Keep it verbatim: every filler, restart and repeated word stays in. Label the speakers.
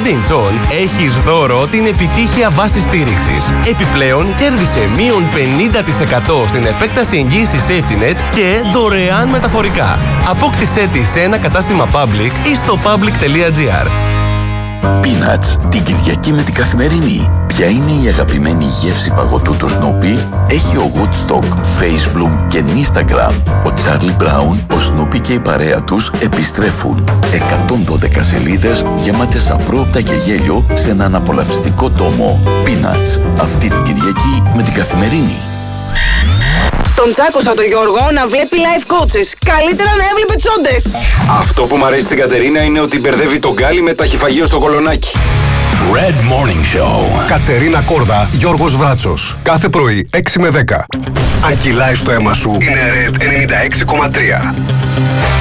Speaker 1: πέντε ιντσών έχεις δώρο την επιτύχεια βάση στήριξης. Επιπλέον, κέρδισε μείον πενήντα τοις εκατό στην επέκταση εγγύησης SafetyNet και δωρεάν μεταφορικά. Απόκτησέ τη σε ένα κατάστημα Public ή στο public τελεία gr.
Speaker 2: Peanuts, την Κυριακή με την Καθημερινή. Ποια είναι η αγαπημένη γεύση παγωτού του Snoopy? Έχει ο Woodstock, Facebook και Instagram. Ο Charlie Brown, ο Snoopy και η παρέα τους επιστρέφουν. εκατόν δώδεκα σελίδες γεμάτες απρόοπτα και γέλιο σε έναν απολαυστικό τόμο. Peanuts, αυτή την Κυριακή με την Καθημερινή.
Speaker 3: Τον τσάκωσα τον Γιώργο να βλέπει live coaches. Καλύτερα να έβλεπε τσόντες.
Speaker 4: Αυτό που μου αρέσει στην Κατερίνα είναι ότι μπερδεύει τον Γκάλι με ταχυφαγείο στο κολονάκι.
Speaker 5: Red Morning Show.
Speaker 6: Κατερίνα Κόρδα, Γιώργος Βράτσος. Κάθε πρωί έξι με δέκα. Αν κυλάει στο αίμα σου, είναι Red ενενήντα έξι κόμμα τρία.